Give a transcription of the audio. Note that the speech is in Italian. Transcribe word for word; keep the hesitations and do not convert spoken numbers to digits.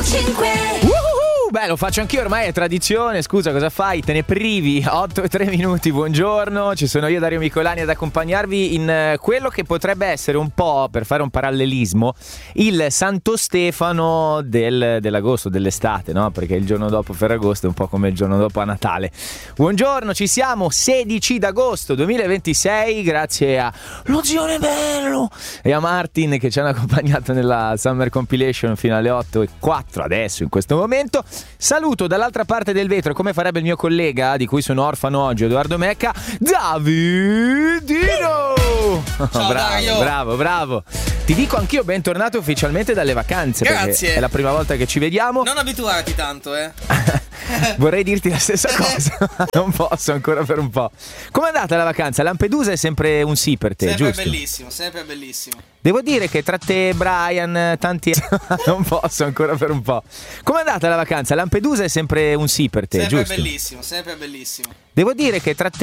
cinque. Beh, lo faccio anch'io, ormai è tradizione. Scusa, cosa fai? Te ne privi? otto e tre minuti, buongiorno. Ci sono io, Dario Micolani, ad accompagnarvi in eh, quello che potrebbe essere un po', per fare un parallelismo, il Santo Stefano del, dell'agosto, dell'estate, no? Perché il giorno dopo Ferragosto è un po' come il giorno dopo a Natale. Buongiorno, ci siamo, sedici d'agosto duemilaventisei, grazie a lo Zione Bello e a Martin che ci hanno accompagnato nella Summer Compilation fino alle otto e quattro adesso, in questo momento. Saluto dall'altra parte del vetro, come farebbe il mio collega, di cui sono orfano oggi, Edoardo Mecca, Davidino! Ciao, bravo, Dario. bravo, bravo. Ti dico anch'io bentornato ufficialmente dalle vacanze. Grazie. Perché è la prima volta che ci vediamo. Non abituarti tanto, eh. Vorrei dirti la stessa cosa, non posso ancora per un po'. Com'è andata la vacanza? Lampedusa è sempre un sì per te, Sempre giusto? bellissimo, sempre bellissimo. Devo dire che tra te, Brian, tanti... non posso ancora per un po'. Com'è andata la vacanza? Lampedusa è sempre un sì per te, Sempre giusto? bellissimo, sempre bellissimo. Devo dire che tra te